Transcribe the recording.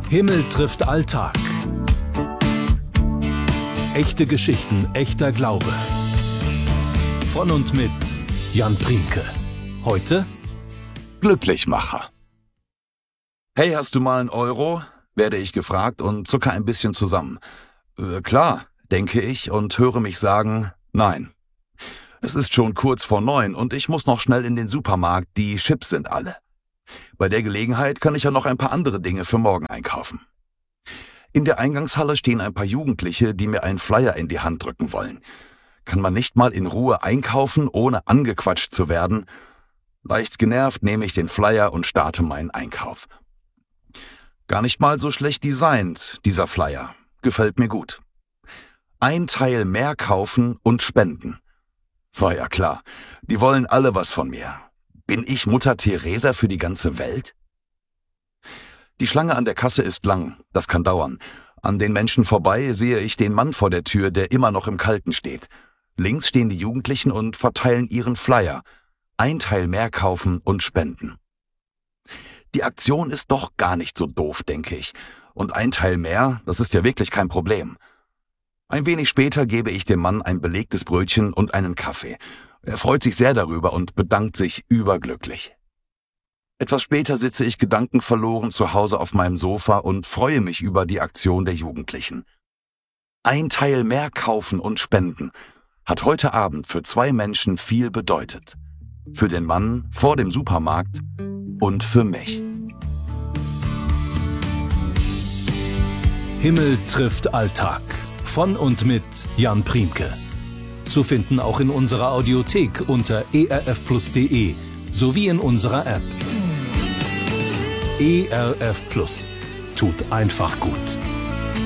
Himmel trifft Alltag. Echte Geschichten, echter Glaube. Von und mit Jan Priemke. Heute Glücklichmacher. Hey, hast du mal einen Euro? Werde ich gefragt und zucke ein bisschen zusammen. Klar, denke ich und höre mich sagen, nein. Es ist schon kurz vor 9 und ich muss noch schnell in den Supermarkt, die Chips sind alle. Bei der Gelegenheit kann ich ja noch ein paar andere Dinge für morgen einkaufen. In der Eingangshalle stehen ein paar Jugendliche, die mir einen Flyer in die Hand drücken wollen. Kann man nicht mal in Ruhe einkaufen, ohne angequatscht zu werden? Leicht genervt nehme ich den Flyer und starte meinen Einkauf. Gar nicht mal so schlecht designt, dieser Flyer. Gefällt mir gut. Ein Teil mehr kaufen und spenden. War ja klar, die wollen alle was von mir. Bin ich Mutter Teresa für die ganze Welt? Die Schlange an der Kasse ist lang, das kann dauern. An den Menschen vorbei sehe ich den Mann vor der Tür, der immer noch im Kalten steht. Links stehen die Jugendlichen und verteilen ihren Flyer. Ein Teil mehr kaufen und spenden. Die Aktion ist doch gar nicht so doof, denke ich. Und ein Teil mehr, das ist ja wirklich kein Problem. Ein wenig später gebe ich dem Mann ein belegtes Brötchen und einen Kaffee. Er freut sich sehr darüber und bedankt sich überglücklich. Etwas später sitze ich gedankenverloren zu Hause auf meinem Sofa und freue mich über die Aktion der Jugendlichen. Ein Teil mehr kaufen und spenden hat heute Abend für 2 Menschen viel bedeutet. Für den Mann vor dem Supermarkt und für mich. Himmel trifft Alltag. Von und mit Jan Priemke. Zu finden auch in unserer Audiothek unter erfplus.de sowie in unserer App. ERF Plus. Tut einfach gut.